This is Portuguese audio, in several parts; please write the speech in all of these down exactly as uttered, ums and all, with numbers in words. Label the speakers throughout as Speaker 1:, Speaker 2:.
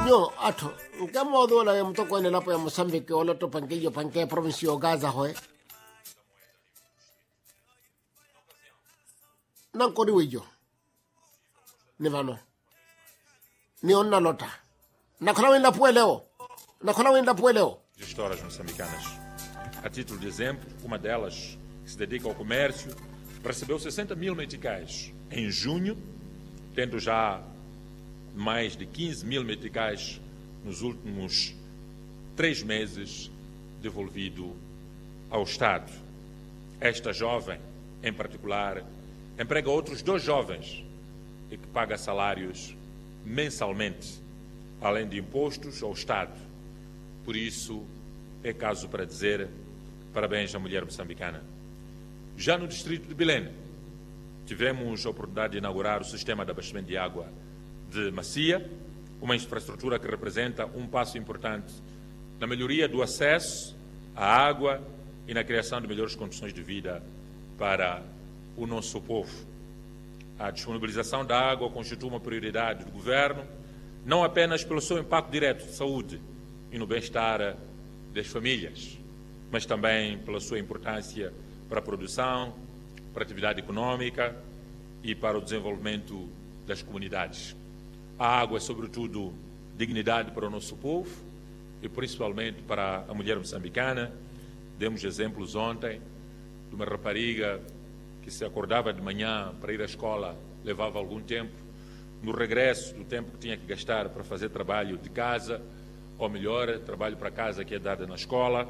Speaker 1: Nyo ato nke modo la mtoko ene lapo ya Mozambique wala to pankejo panke province yo Gaza hoe nan ko diwejo ne vano ni onna lota na kola wenda pueleo na kola wenda pueleo.
Speaker 2: Gestoras moçambicanas. A título de exemplo, uma delas, que se dedica ao comércio, recebeu sessenta mil meticais em junho, tendo já mais de quinze mil meticais nos últimos três meses devolvido ao Estado. Esta jovem, em particular, emprega outros dois jovens e que paga salários mensalmente, além de impostos ao Estado. Por isso, é caso para dizer parabéns à mulher moçambicana. Já no distrito de Belém, tivemos a oportunidade de inaugurar o sistema de abastecimento de água de Macia, uma infraestrutura que representa um passo importante na melhoria do acesso à água e na criação de melhores condições de vida para o nosso povo. A disponibilização da água constitui uma prioridade do governo, não apenas pelo seu impacto direto de saúde e no bem-estar das famílias, mas também pela sua importância para a produção, para a atividade econômica e para o desenvolvimento das comunidades. A água é, sobretudo, dignidade para o nosso povo e, principalmente, para a mulher moçambicana. Demos exemplos ontem de uma rapariga que se acordava de manhã para ir à escola, levava algum tempo. No regresso do tempo que tinha que gastar para fazer trabalho de casa, ou melhor, trabalho para casa que é dado na escola,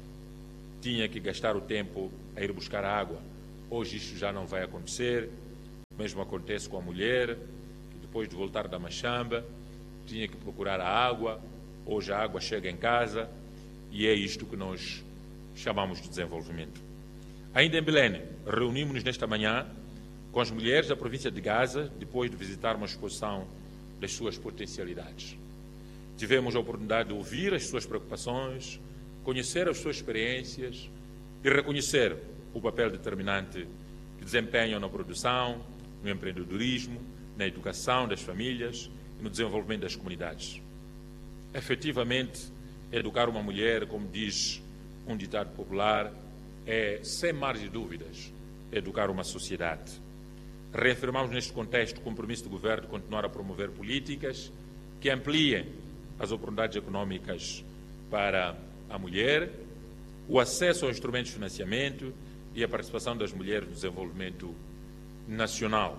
Speaker 2: tinha que gastar o tempo a ir buscar água. Hoje isto já não vai acontecer. O mesmo acontece com a mulher, que depois de voltar da machamba, tinha que procurar a água. Hoje a água chega em casa e é isto que nós chamamos de desenvolvimento. Ainda em Belém, reunimos-nos nesta manhã com as mulheres da província de Gaza, depois de visitar uma exposição das suas potencialidades. Tivemos a oportunidade de ouvir as suas preocupações, conhecer as suas experiências e reconhecer o papel determinante que desempenham na produção, no empreendedorismo, na educação das famílias e no desenvolvimento das comunidades. Efetivamente, educar uma mulher, como diz um ditado popular, é, sem margem de dúvidas, educar uma sociedade. Reafirmamos neste contexto o compromisso do Governo de continuar a promover políticas que ampliem as oportunidades económicas para a mulher, o acesso aos instrumentos de financiamento e a participação das mulheres no desenvolvimento nacional.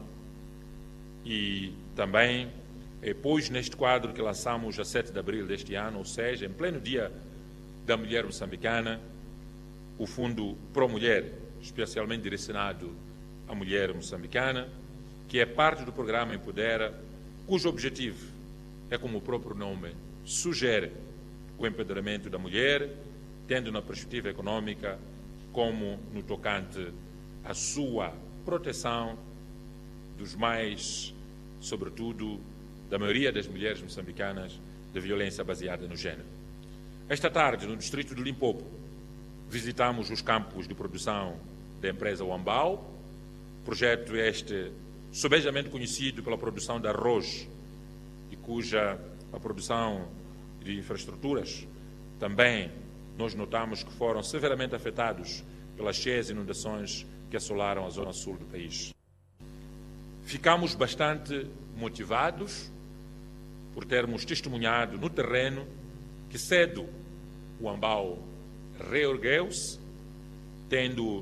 Speaker 2: E também, pois neste quadro que lançamos a sete de abril deste ano, ou seja, em pleno dia da mulher moçambicana, o Fundo Pro Mulher, especialmente direcionado à mulher moçambicana, que é parte do programa Empodera, cujo objetivo é, como o próprio nome sugere, o empoderamento da mulher, tendo na perspectiva econômica como no tocante à sua proteção dos mais, sobretudo, da maioria das mulheres moçambicanas, da violência baseada no género. Esta tarde, no distrito de Limpopo, visitamos os campos de produção da empresa Wambau, projeto este sobejamente conhecido pela produção de arroz e cuja a produção de infraestruturas também nós notamos que foram severamente afetados pelas cheias inundações que assolaram a zona sul do país. Ficamos bastante motivados por termos testemunhado no terreno que cedo o Wambau reergueu-se, tendo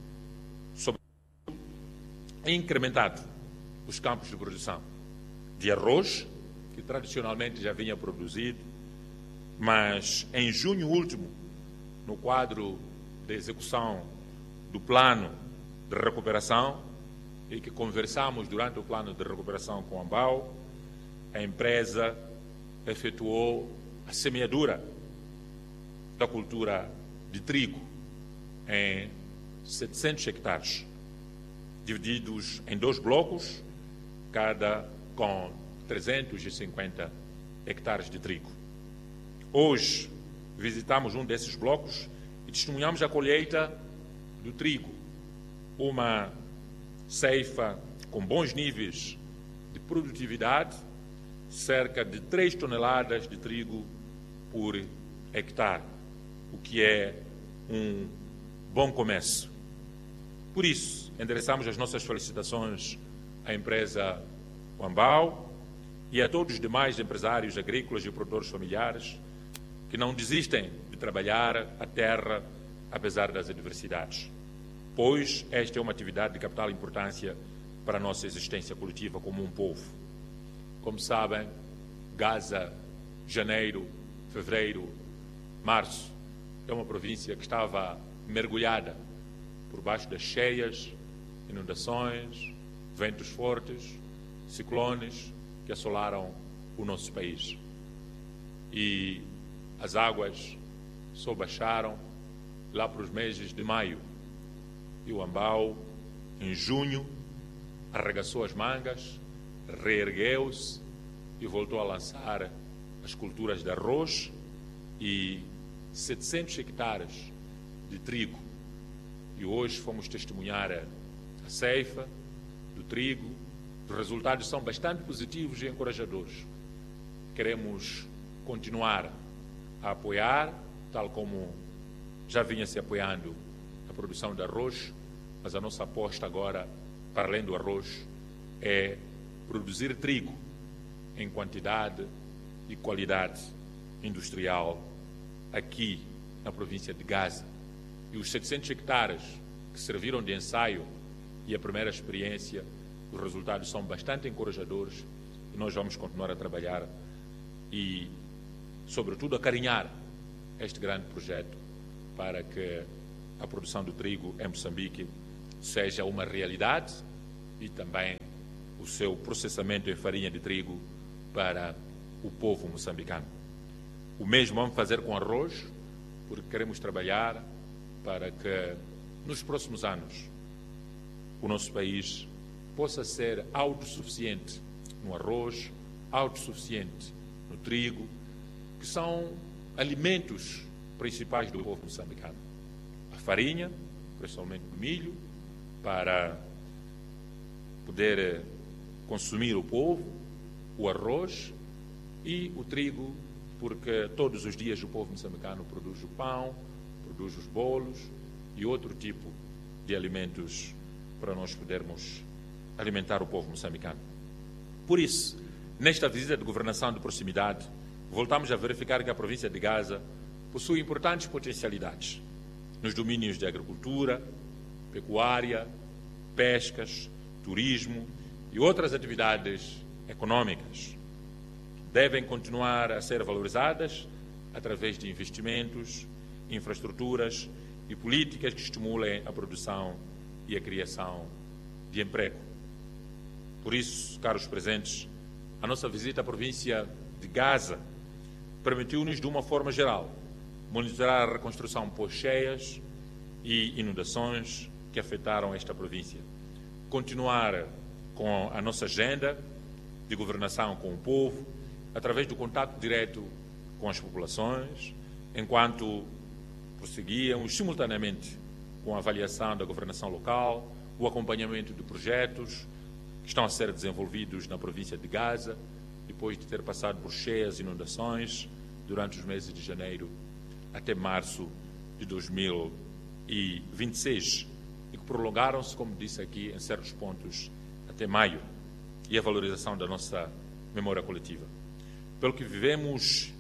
Speaker 2: incrementado os campos de produção de arroz, que tradicionalmente já vinha produzido, mas em junho último, no quadro de execução do plano de recuperação, e que conversamos durante o plano de recuperação com a Wambau, a empresa efetuou a semeadura da cultura de trigo em setecentos hectares, divididos em dois blocos, cada com trezentos e cinquenta hectares de trigo. Hoje visitamos um desses blocos e testemunhamos a colheita do trigo, uma ceifa com bons níveis de produtividade, cerca de três toneladas de trigo por hectare, o que é um bom começo. Por isso, endereçamos as nossas felicitações à empresa Wambau e a todos os demais empresários agrícolas e produtores familiares que não desistem de trabalhar a terra apesar das adversidades, pois esta é uma atividade de capital importância para a nossa existência coletiva como um povo. Como sabem, Gaza, janeiro, fevereiro, março, é uma província que estava mergulhada por baixo das cheias, inundações, ventos fortes, ciclones que assolaram o nosso país. E as águas só baixaram lá para os meses de maio. E o Wambau, em junho, arregaçou as mangas, reergueu-se e voltou a lançar as culturas de arroz e setecentos hectares de trigo. E hoje fomos testemunhar a ceifa do trigo. Os resultados são bastante positivos e encorajadores. Queremos continuar a apoiar, tal como já vinha se apoiando a produção de arroz, mas a nossa aposta agora, para além do arroz, é produzir trigo em quantidade e qualidade industrial aqui na província de Gaza. E os setecentos hectares que serviram de ensaio e a primeira experiência, os resultados são bastante encorajadores e nós vamos continuar a trabalhar e, sobretudo, acarinhar este grande projeto para que a produção do trigo em Moçambique seja uma realidade e também o seu processamento em farinha de trigo para o povo moçambicano. O mesmo vamos fazer com arroz, porque queremos trabalhar para que nos próximos anos o nosso país possa ser autossuficiente no arroz, autossuficiente no trigo, que são alimentos principais do povo moçambicano. A farinha, principalmente do milho, para poder consumir o povo, o arroz e o trigo, porque todos os dias o povo moçambicano produz o pão, produz os bolos e outro tipo de alimentos para nós podermos alimentar o povo moçambicano. Por isso, nesta visita de governação de proximidade, voltamos a verificar que a província de Gaza possui importantes potencialidades nos domínios de agricultura, pecuária, pescas, turismo e outras atividades econômicas. Devem continuar a ser valorizadas através de investimentos, infraestruturas e políticas que estimulem a produção e a criação de emprego. Por isso, caros presentes, a nossa visita à província de Gaza permitiu-nos, de uma forma geral, monitorar a reconstrução pós-cheias e inundações que afetaram esta província. Continuar com a nossa agenda de governação com o povo, através do contato direto com as populações, enquanto prosseguíamos simultaneamente com a avaliação da governação local, o acompanhamento de projetos que estão a ser desenvolvidos na província de Gaza, depois de ter passado por cheias e inundações durante os meses de janeiro até março de dois mil e vinte e seis, e que prolongaram-se, como disse aqui, em certos pontos até maio, e a valorização da nossa memória coletiva. Pelo que vivemos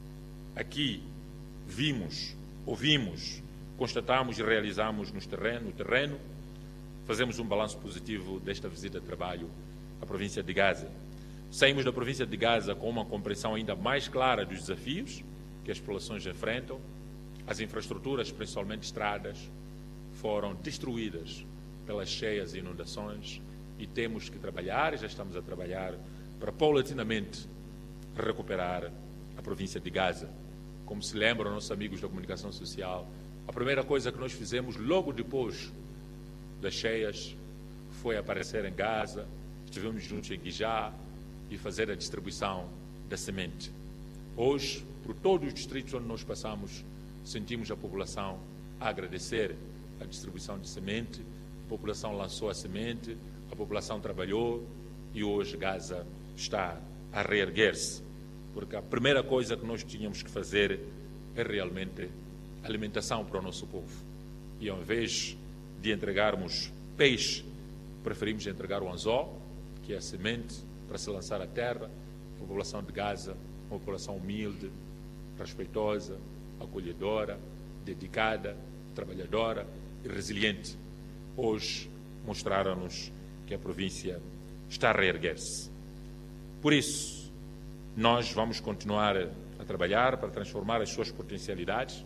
Speaker 2: aqui, vimos, ouvimos, constatamos e realizamos no terreno, no terreno, fazemos um balanço positivo desta visita de trabalho à província de Gaza. Saímos da província de Gaza com uma compreensão ainda mais clara dos desafios que as populações enfrentam. As infraestruturas, principalmente estradas, foram destruídas pelas cheias e inundações e temos que trabalhar, e já estamos a trabalhar, para paulatinamente recuperar a província de Gaza. Como se lembram nossos amigos da comunicação social, a primeira coisa que nós fizemos logo depois das cheias foi aparecer em Gaza, estivemos juntos em Guijá e fazer a distribuição da semente. Hoje, por todos os distritos onde nós passamos, sentimos a população a agradecer a distribuição de semente, a população lançou a semente, a população trabalhou e hoje Gaza está a reerguer-se, porque a primeira coisa que nós tínhamos que fazer é realmente alimentação para o nosso povo. E ao invés de entregarmos peixe, preferimos entregar o anzol, que é a semente para se lançar à terra. A população de Gaza, uma população humilde, respeitosa, acolhedora, dedicada, trabalhadora e resiliente. Hoje mostraram-nos que a província está a reerguer-se. Por isso, nós vamos continuar a trabalhar para transformar as suas potencialidades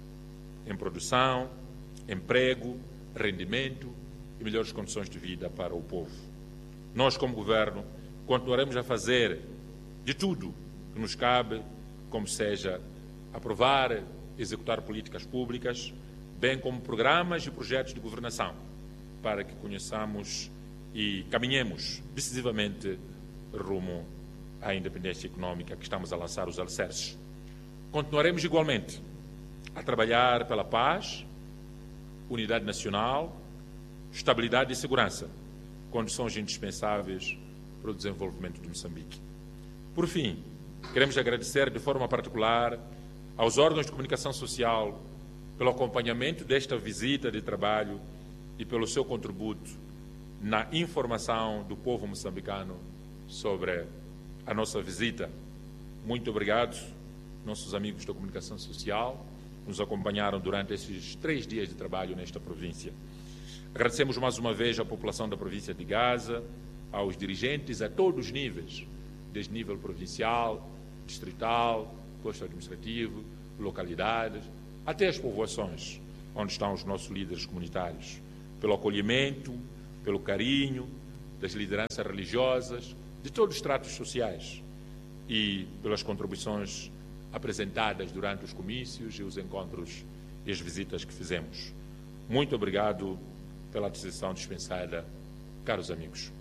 Speaker 2: em produção, emprego, rendimento e melhores condições de vida para o povo. Nós, como governo, continuaremos a fazer de tudo que nos cabe, como seja aprovar, executar políticas públicas, bem como programas e projetos de governação, para que conheçamos e caminhemos decisivamente rumo à independência econômica que estamos a lançar os alicerces. Continuaremos igualmente a trabalhar pela paz, unidade nacional, estabilidade e segurança, condições indispensáveis para o desenvolvimento de Moçambique. Por fim, queremos agradecer de forma particular aos órgãos de comunicação social pelo acompanhamento desta visita de trabalho e pelo seu contributo na informação do povo moçambicano sobre a nossa visita. Muito obrigado, nossos amigos da comunicação social, que nos acompanharam durante esses três dias de trabalho nesta província. Agradecemos mais uma vez à população da província de Gaza, aos dirigentes a todos os níveis, desde nível provincial, distrital, posto administrativo, localidades, até as povoações, onde estão os nossos líderes comunitários, pelo acolhimento, pelo carinho das lideranças religiosas, de todos os estratos sociais e pelas contribuições apresentadas durante os comícios e os encontros e as visitas que fizemos. Muito obrigado pela atenção dispensada, caros amigos.